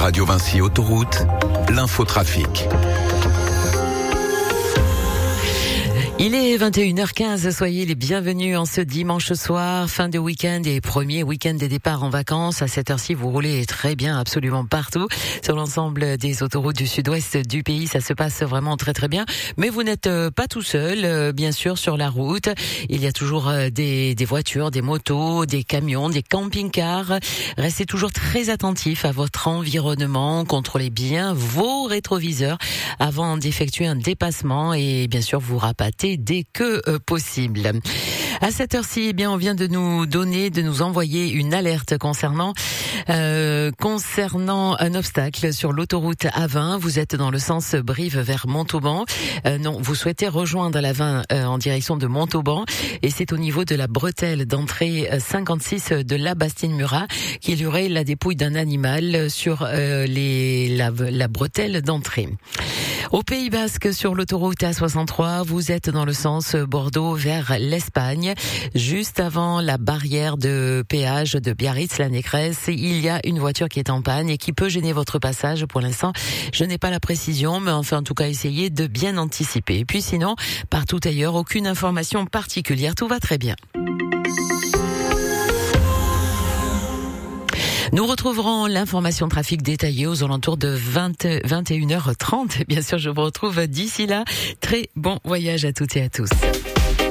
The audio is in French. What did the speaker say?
Radio Vinci Autoroute, l'infotrafic. Il est 21h15, soyez les bienvenus en ce dimanche soir, fin de week-end et premier week-end des départs en vacances. À cette heure-ci, vous roulez très bien absolument partout. Sur l'ensemble des autoroutes du sud-ouest du pays, ça se passe vraiment très très bien. Mais vous n'êtes pas tout seul, bien sûr, sur la route. Il y a toujours des voitures, des motos, des camions, des camping-cars. Restez toujours très attentifs à votre environnement, contrôlez bien vos rétroviseurs avant d'effectuer un dépassement et bien sûr vous rapatez dès que possible. À cette heure-ci, eh bien, on vient de nous envoyer une alerte concernant un obstacle sur l'autoroute A20. Vous êtes dans le sens Brive vers Montauban. Non, vous souhaitez rejoindre la 20 en direction de Montauban et c'est au niveau de la bretelle d'entrée 56 de la Bastide-Murat qu'il y aurait la dépouille d'un animal sur la bretelle d'entrée. Au Pays Basque, sur l'autoroute A63, vous êtes dans le sens Bordeaux vers l'Espagne. Juste avant la barrière de péage de Biarritz-la-Négresse, il y a une voiture qui est en panne et qui peut gêner votre passage. Pour l'instant, je n'ai pas la précision, mais enfin, en tout cas, essayez de bien anticiper. Et puis sinon, partout ailleurs, aucune information particulière, tout va très bien. Nous retrouverons l'information trafic détaillée aux alentours de 21h30. Bien sûr, je vous retrouve d'ici là. Très bon voyage à toutes et à tous.